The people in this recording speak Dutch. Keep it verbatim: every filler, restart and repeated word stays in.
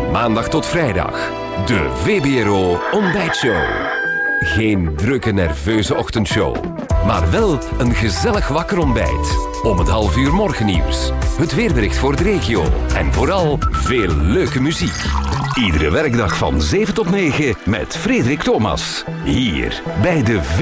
Maandag tot vrijdag. De V B R O Ontbijtshow. Geen drukke, nerveuze ochtendshow. Maar wel een gezellig wakker ontbijt. Om het half uur morgennieuws. Het weerbericht voor de regio. En vooral veel leuke muziek. Iedere werkdag van zeven tot negen met Frederik Thomas. Hier bij de V B R O.